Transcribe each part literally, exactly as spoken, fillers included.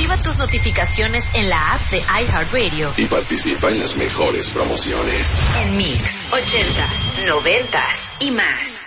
Activa tus notificaciones en la app de iHeartRadio y participa en las mejores promociones. En Mix, ochentas, noventas y más.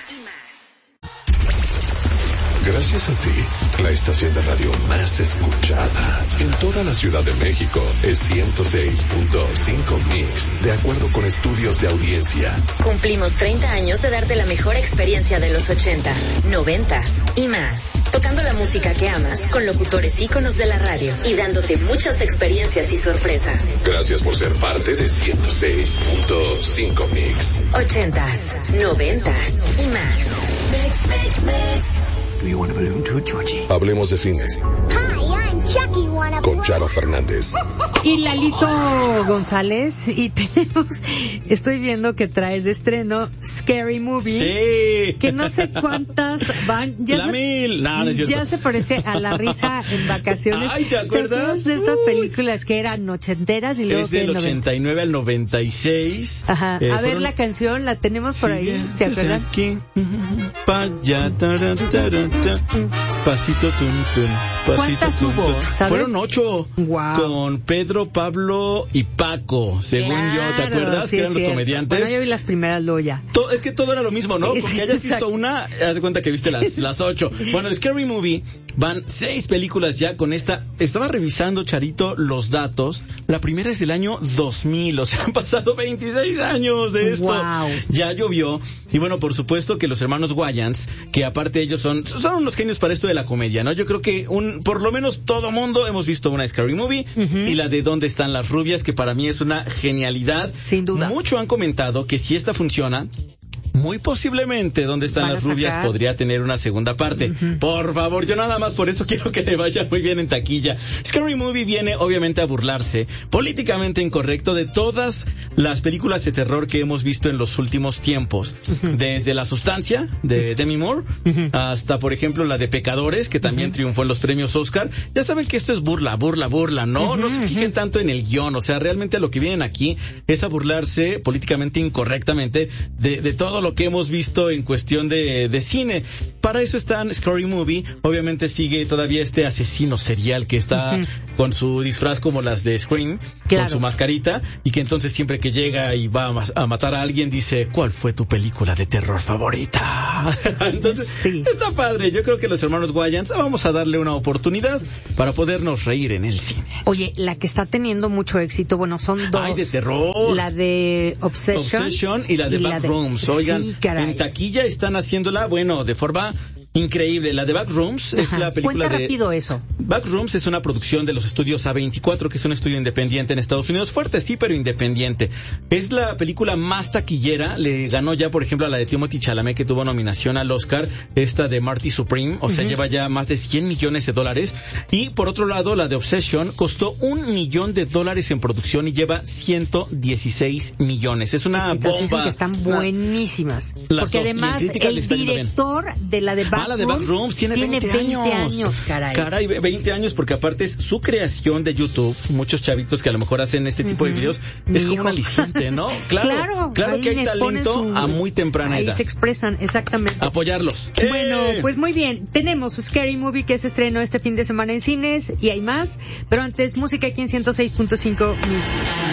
Gracias a ti, la estación de radio más escuchada en toda la Ciudad de México es ciento seis punto cinco Mix, de acuerdo con estudios de audiencia. Cumplimos treinta años de darte la mejor experiencia de los ochentas, noventas y más. Tocando la música que amas con locutores íconos de la radio y dándote muchas experiencias y sorpresas. Gracias por ser parte de ciento seis punto cinco Mix. Ochentas, noventas y más. Mix, mix, mix. Do you want a balloon too, Georgie? Hablemos de cine. Hi, I'm Chucky. Wanna Con Charo Fernández. Y Lalito González. Y tenemos, estoy viendo que traes de estreno Scary Movie. Sí. Que no sé cuántas van. Ya la se, mil. No, no es cierto. Ya se parece a La Risa en Vacaciones. Ay, ¿te acuerdas? De estas Uy. películas que eran ochenteras y luego Es del que ochenta y nueve al noventa y seis. Ajá. Eh, a ver fueron... la canción, la tenemos por Sigue, ahí. ¿Te acuerdas? Aquí. Pa' allá, taran, taran, taran. Pasito tun, tun, pasito ¿Cuántas tun, hubo? tun. ¿Sabes? Fueron ocho. Wow. Con Pedro, Pablo y Paco, según Claro, yo. ¿Te acuerdas? sí, que eran los cierto. comediantes. Bueno, yo vi las primeras, luego ya. To- es que todo era lo mismo, ¿no? Sí, Porque hayas exacto. visto una, haz de cuenta que viste las, las ocho. Bueno, el Scary Movie, van seis películas ya con esta. Estaba revisando, Charito, los datos. La primera es del año dos mil, o sea, han pasado veintiséis años de esto. Wow. Ya llovió. Y bueno, por supuesto que los hermanos Wayans, que aparte ellos son, son unos genios para esto de la comedia, ¿no? Yo creo que un, por lo menos todo mundo hemos visto una Scary Movie, uh-huh. y la de ¿Dónde están las rubias?, que para mí es una genialidad. Sin duda. Mucho han comentado que si esta funciona, muy posiblemente ¿Dónde están Van a las rubias? sacar. Podría tener una segunda parte. Uh-huh. Por favor, yo nada más por eso quiero que le vaya muy bien en taquilla. Scary Movie viene obviamente a burlarse, políticamente incorrecto, de todas las películas de terror que hemos visto en los últimos tiempos. Uh-huh. Desde La Sustancia, de Demi Moore, uh-huh. hasta, por ejemplo, la de Pecadores, que también uh-huh. triunfó en los premios Oscar. Ya saben que esto es burla, burla, burla, ¿no? Uh-huh. No se fijen tanto en el guión, o sea, realmente lo que vienen aquí es a burlarse políticamente incorrectamente de, de todo lo que hemos visto en cuestión de, de cine. Para eso está Scary Movie. Obviamente sigue todavía este asesino serial que está uh-huh. con su disfraz como las de Scream, claro. con su mascarita, y que entonces siempre que llega y va a, a matar a alguien dice, ¿cuál fue tu película de terror favorita? Entonces, sí. está padre. Yo creo que los hermanos Wayans vamos a darle una oportunidad para podernos reír en el cine. Oye, la que está teniendo mucho éxito, bueno, son dos. Ay, de terror. La de Obsession. Obsession y la de Backrooms. Oigan, sí, caray. en taquilla están haciéndola, bueno, de forma increíble. La de Backrooms es la película Cuenta de... rápido eso. Backrooms es una producción de los estudios A veinticuatro, que es un estudio independiente en Estados Unidos. Fuerte, sí, pero independiente. Es la película más taquillera. Le ganó ya, por ejemplo, a la de Timothée Chalamet, que tuvo nominación al Oscar. Esta de Marty Supreme. O sea, uh-huh. lleva ya más de cien millones de dólares. Y, por otro lado, la de Obsession costó un millón de dólares en producción y lleva ciento dieciséis millones. Es una bomba. Que están buenísimas. Las Porque dos, además, el director de la de Backrooms, ah, la de Backrooms tiene, tiene veinte, veinte años. años, caray. Caray, veinte años, porque aparte es su creación de YouTube. Muchos chavitos que a lo mejor hacen este tipo uh-huh. de videos. Mi es hijo. como un aliciente, ¿no? Claro, claro, claro que hay talento su... a muy temprana ahí edad. Ahí se expresan, exactamente. Apoyarlos. Bueno, ¡Eh! pues muy bien. Tenemos Scary Movie, que se estrenó este fin de semana en cines, y hay más. Pero antes, música aquí en ciento seis punto cinco Mix.